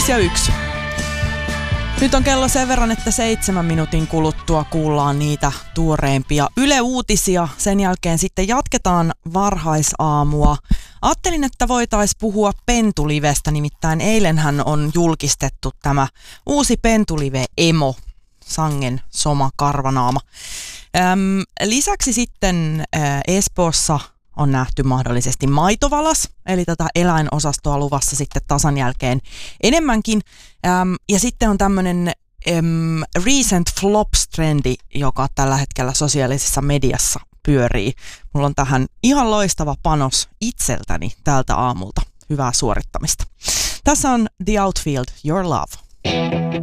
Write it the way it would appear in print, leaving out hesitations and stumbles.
5:01. Nyt on kello sen verran, että 7 minuutin kuluttua kuullaan niitä tuoreimpia Yle Uutisia. Sen jälkeen sitten jatketaan varhaisaamua. Ajattelin, että voitaisiin puhua Pentulivestä, nimittäin eilenhän on julkistettu tämä uusi Pentulive Emo, sangen soma karvanaama. Lisäksi sitten Espoossa on nähty mahdollisesti maitovalas, eli tätä eläinosastoa luvassa sitten tasan jälkeen enemmänkin. Ja sitten on tämmöinen recent flops-trendi, joka tällä hetkellä sosiaalisessa mediassa pyörii. Mulla on tähän ihan loistava panos itseltäni tältä aamulta. Hyvää suorittamista. Tässä on The Outfield, Your Love.